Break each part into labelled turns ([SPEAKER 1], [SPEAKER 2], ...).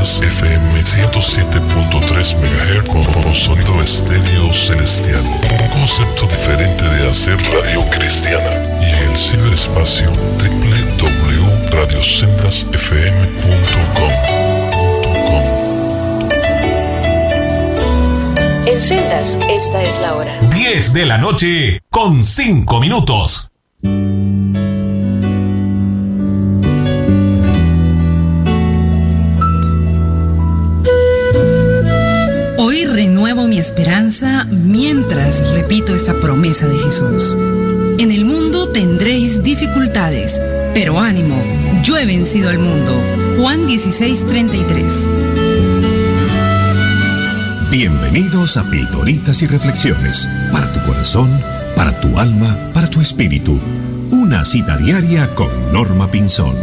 [SPEAKER 1] Sendas FM 107.3 MHz con sonido estéreo celestial. Un concepto diferente de hacer radio cristiana. Y en el ciberespacio www.radiosendasfm.com.
[SPEAKER 2] En Sendas, esta es la hora.
[SPEAKER 3] 10 de la noche con 5 minutos.
[SPEAKER 4] Hoy renuevo mi esperanza mientras repito esta promesa de Jesús. En el mundo tendréis dificultades, pero ánimo, yo he vencido al mundo. Juan 16:33.
[SPEAKER 5] Bienvenidos a Pildoritas y Reflexiones, para tu corazón, para tu alma, para tu espíritu. Una cita diaria con Norma Pinzón.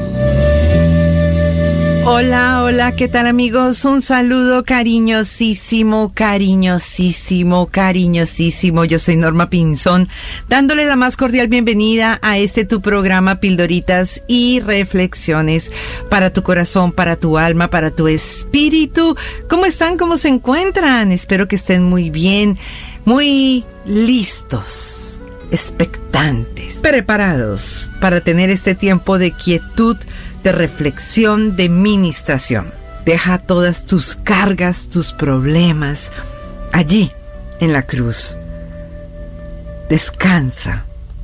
[SPEAKER 6] Hola, hola, ¿qué tal amigos? Un saludo cariñosísimo, cariñosísimo, cariñosísimo. Yo soy Norma Pinzón, dándole la más cordial bienvenida a este tu programa Pildoritas y Reflexiones para tu corazón, para tu alma, para tu espíritu. ¿Cómo están? ¿Cómo se encuentran? Espero que estén muy bien, muy listos, expectantes, preparados para tener este tiempo de quietud, de reflexión, de ministración. Deja todas tus cargas, tus problemas allí en la cruz. Descansa.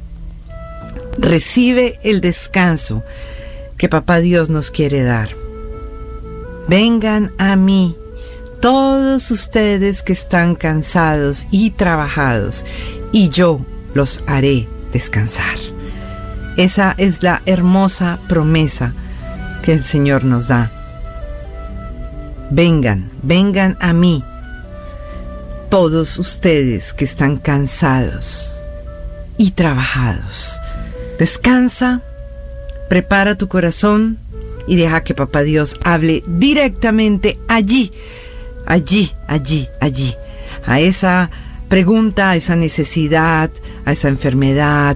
[SPEAKER 6] Recibe el descanso que Papá Dios nos quiere dar. Vengan a mí, todos ustedes que están cansados y trabajados, y yo los haré descansar. Esa es la hermosa promesa que el Señor nos da. Vengan, vengan a mí, todos ustedes que están cansados y trabajados. Descansa, prepara tu corazón y deja que Papá Dios hable directamente allí, a esa pregunta, a esa necesidad, a esa enfermedad,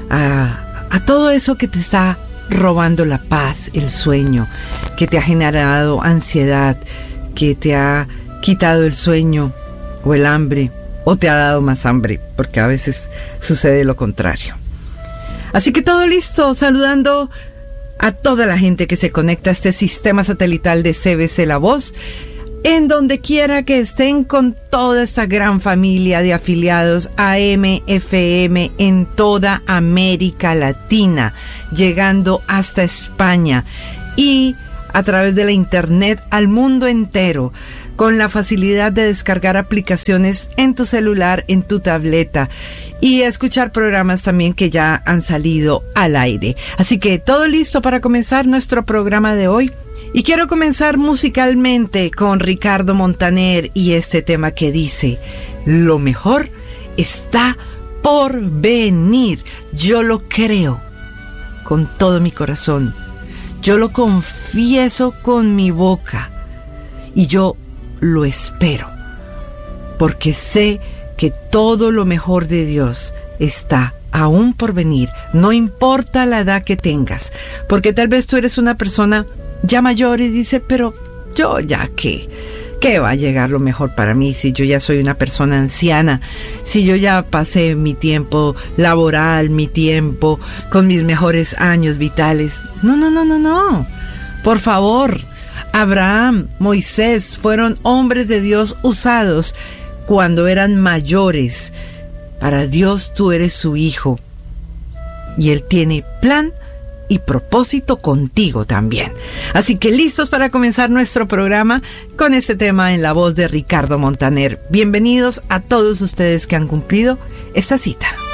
[SPEAKER 6] a todo eso que te está robando la paz, el sueño, que te ha generado ansiedad, que te ha quitado el sueño o el hambre, o te ha dado más hambre, porque a veces sucede lo contrario. Así que todo listo, saludando a toda la gente que se conecta a este sistema satelital de CBC La Voz, en donde quiera que estén, con toda esta gran familia de afiliados AM, FM en toda América Latina, llegando hasta España y a través de la internet al mundo entero, con la facilidad de descargar aplicaciones en tu celular, en tu tableta, y escuchar programas también que ya han salido al aire. Así que todo listo para comenzar nuestro programa de hoy. Y quiero comenzar musicalmente con Ricardo Montaner y este tema que dice: lo mejor está por venir. Yo lo creo con todo mi corazón. Yo lo confieso con mi boca. Y yo lo espero. Porque sé que todo lo mejor de Dios está aún por venir. No importa la edad que tengas. Porque tal vez tú eres una persona ya mayor y dice, pero yo ya ¿qué va a llegar lo mejor para mí si yo ya soy una persona anciana? Si yo ya pasé mi tiempo laboral, mi tiempo con mis mejores años vitales. No. Por favor, Abraham, Moisés fueron hombres de Dios usados cuando eran mayores. Para Dios tú eres su hijo. Y Él tiene plan y propósito contigo también. Así que listos para comenzar nuestro programa con este tema en la voz de Ricardo Montaner. Bienvenidos a todos ustedes que han cumplido esta cita.